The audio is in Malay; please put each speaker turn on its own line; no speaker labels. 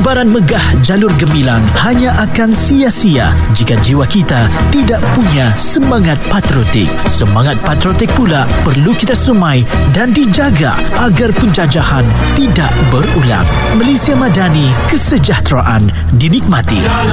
Liburan megah jalur gemilang hanya akan sia-sia jika jiwa kita tidak punya semangat patriotik. Semangat patriotik pula perlu kita semai dan dijaga agar penjajahan tidak berulang. Malaysia Madani, kesejahteraan dinikmati.